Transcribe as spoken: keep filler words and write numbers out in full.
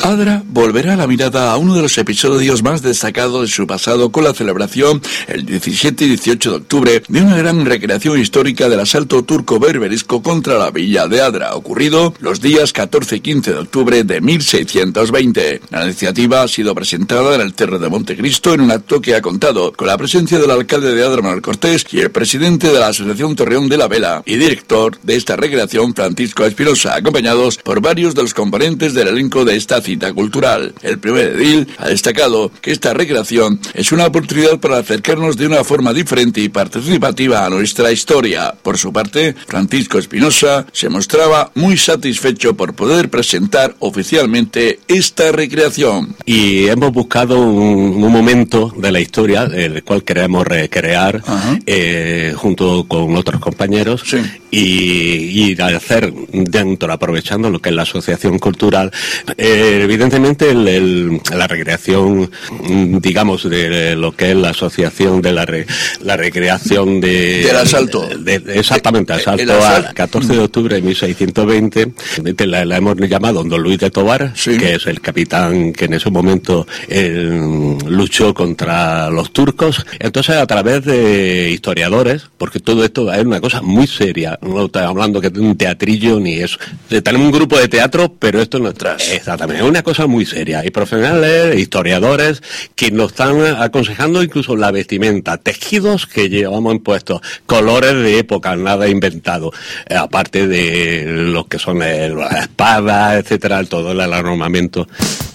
Adra volverá la mirada a uno de los episodios más destacados de su pasado con la celebración el diecisiete y dieciocho de octubre de una gran recreación histórica del asalto turco-berberisco contra la villa de Adra, ocurrido los días catorce y quince de octubre de mil seiscientos veinte. La iniciativa ha sido presentada en el Cerro de Montecristo en un acto que ha contado con la presencia del alcalde de Adra, Manuel Cortés, y el presidente de la Asociación Torreón de la Vela y director de esta recreación, Francisco Espinosa, acompañados por varios de los componentes del elenco de esta cita cultural. El primer edil ha destacado que esta recreación es una oportunidad para acercarnos de una forma diferente y participativa a nuestra historia. Por su parte, Francisco Espinosa se mostraba muy satisfecho por poder presentar oficialmente esta recreación. Y hemos buscado un, un momento de la historia el cual queremos recrear eh, junto con otros compañeros, sí. y, y hacer dentro, aprovechando lo que es la asociación cultural, eh, evidentemente el, el, la recreación, digamos, de lo que es la asociación de la, re, la recreación de, del asalto. De, de, exactamente, asalto, asalto al catorce de octubre de mil seiscientos veinte, la, la hemos llamado Don Luis de Tobar, sí. que es el capitán que en ese momento eh, luchó contra los turcos. Entonces, a través de historiadores, porque todo esto es una cosa muy seria, no estoy hablando que de un teatrillo ni eso. Tenemos un grupo de teatro, pero esto no es exactamente, es una cosa muy seria. Hay profesionales, historiadores, que nos están aconsejando incluso la vestimenta, tejidos que llevamos impuestos, colores de época, nada inventado, eh, aparte de lo que son eh, las espadas, etcétera, todo el armamento.